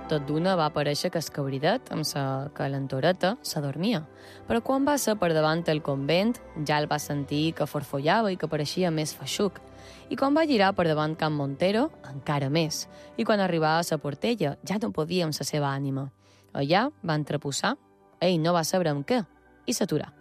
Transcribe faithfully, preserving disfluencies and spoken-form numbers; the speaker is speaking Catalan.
Tot d'una va aparèixer que el cabridet, amb la calentoreta, s'adormia. Però quan va ser per davant el convent, ja el va sentir que forfollava i que pareixia més feixuc. I quan va girar per davant Can Montero, encara més. I quan arribava a la portella, ja no podia amb la seva ànima. Allà va entreposar, ell no va saber amb què, i s'aturà.